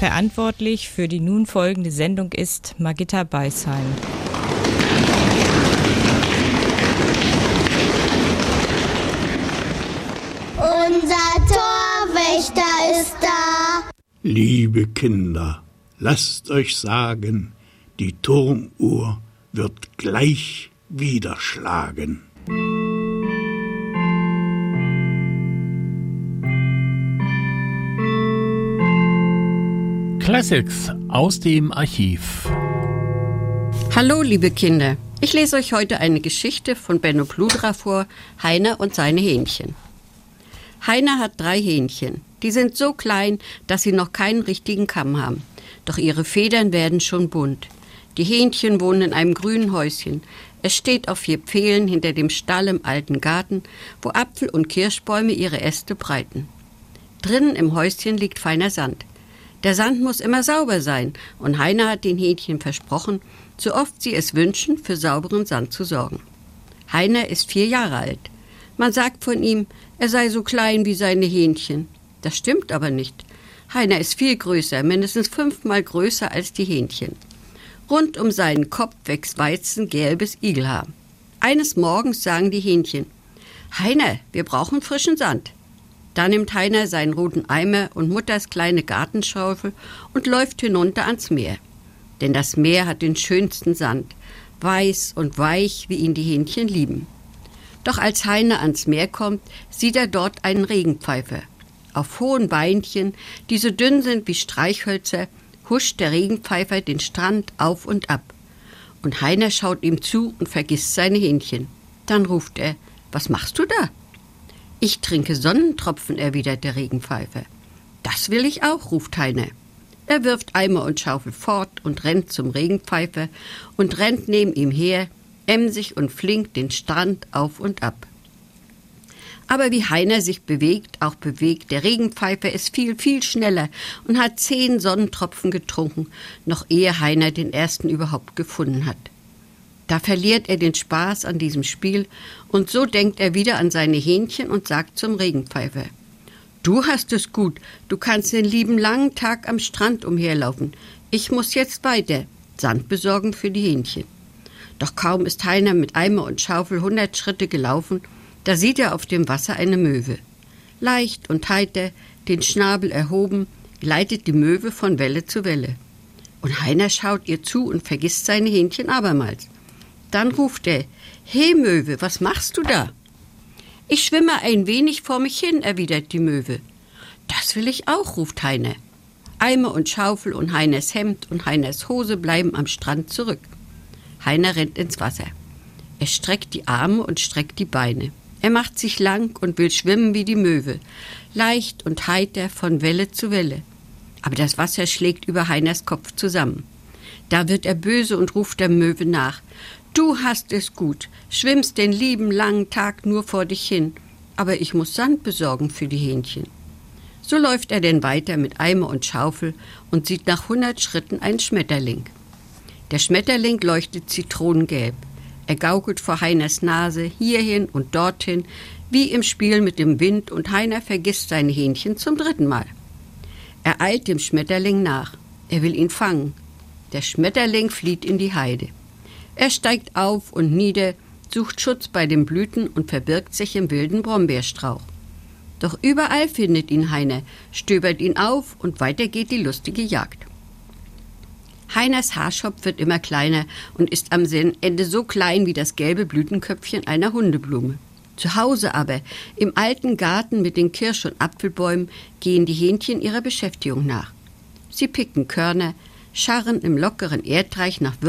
Verantwortlich für die nun folgende Sendung ist Margitta Beisheim. Unser Torwächter ist da. Liebe Kinder, lasst euch sagen, die Turmuhr wird gleich wieder schlagen. Classics aus dem Archiv. Hallo liebe Kinder, ich lese euch heute eine Geschichte von Benno Pludra vor, Heiner und seine Hähnchen. Heiner hat 3 Hähnchen. Die sind so klein, dass sie noch keinen richtigen Kamm haben. Doch ihre Federn werden schon bunt. Die Hähnchen wohnen in einem grünen Häuschen. Es steht auf 4 Pfählen hinter dem Stall im alten Garten, wo Apfel- und Kirschbäume ihre Äste breiten. Drinnen im Häuschen liegt feiner Sand. Der Sand muss immer sauber sein, und Heiner hat den Hähnchen versprochen, so oft sie es wünschen, für sauberen Sand zu sorgen. Heiner ist 4 Jahre alt. Man sagt von ihm, er sei so klein wie seine Hähnchen. Das stimmt aber nicht. Heiner ist viel größer, mindestens 5-mal größer als die Hähnchen. Rund um seinen Kopf wächst weizengelbes Igelhaar. Eines Morgens sagen die Hähnchen, »Heiner, wir brauchen frischen Sand.« Da nimmt Heiner seinen roten Eimer und Mutters kleine Gartenschaufel und läuft hinunter ans Meer. Denn das Meer hat den schönsten Sand, weiß und weich, wie ihn die Hähnchen lieben. Doch als Heiner ans Meer kommt, sieht er dort einen Regenpfeifer. Auf hohen Beinchen, die so dünn sind wie Streichhölzer, huscht der Regenpfeifer den Strand auf und ab. Und Heiner schaut ihm zu und vergisst seine Hähnchen. Dann ruft er, »Was machst du da?« »Ich trinke Sonnentropfen«, erwidert der Regenpfeifer. »Das will ich auch«, ruft Heiner. Er wirft Eimer und Schaufel fort und rennt zum Regenpfeifer und rennt neben ihm her, emsig und flink den Strand auf und ab. Aber wie Heiner sich bewegt, auch bewegt, der Regenpfeifer ist viel, viel schneller und hat 10 Sonnentropfen getrunken, noch ehe Heiner den ersten überhaupt gefunden hat. Da verliert er den Spaß an diesem Spiel und so denkt er wieder an seine Hähnchen und sagt zum Regenpfeifer, »Du hast es gut, du kannst den lieben langen Tag am Strand umherlaufen. Ich muss jetzt weiter, Sand besorgen für die Hähnchen.« Doch kaum ist Heiner mit Eimer und Schaufel 100 Schritte gelaufen, da sieht er auf dem Wasser eine Möwe. Leicht und heiter, den Schnabel erhoben, gleitet die Möwe von Welle zu Welle. Und Heiner schaut ihr zu und vergisst seine Hähnchen abermals. Dann ruft er, »He Möwe, was machst du da?« »Ich schwimme ein wenig vor mich hin«, erwidert die Möwe. »Das will ich auch«, ruft Heiner. Eimer und Schaufel und Heiners Hemd und Heiners Hose bleiben am Strand zurück. Heiner rennt ins Wasser. Er streckt die Arme und streckt die Beine. Er macht sich lang und will schwimmen wie die Möwe, leicht und heiter von Welle zu Welle. Aber das Wasser schlägt über Heiners Kopf zusammen. Da wird er böse und ruft der Möwe nach, »Du hast es gut, schwimmst den lieben langen Tag nur vor dich hin, aber ich muss Sand besorgen für die Hähnchen.« So läuft er denn weiter mit Eimer und Schaufel und sieht nach 100 Schritten einen Schmetterling. Der Schmetterling leuchtet zitronengelb. Er gaukelt vor Heiners Nase hierhin und dorthin, wie im Spiel mit dem Wind, und Heiner vergisst seine Hähnchen zum 3. Mal. Er eilt dem Schmetterling nach. Er will ihn fangen. Der Schmetterling flieht in die Heide. Er steigt auf und nieder, sucht Schutz bei den Blüten und verbirgt sich im wilden Brombeerstrauch. Doch überall findet ihn Heiner, stöbert ihn auf und weiter geht die lustige Jagd. Heiners Haarschopf wird immer kleiner und ist am Ende so klein wie das gelbe Blütenköpfchen einer Hundeblume. Zu Hause aber, im alten Garten mit den Kirsch- und Apfelbäumen, gehen die Hähnchen ihrer Beschäftigung nach. Sie picken Körner, scharren im lockeren Erdreich nach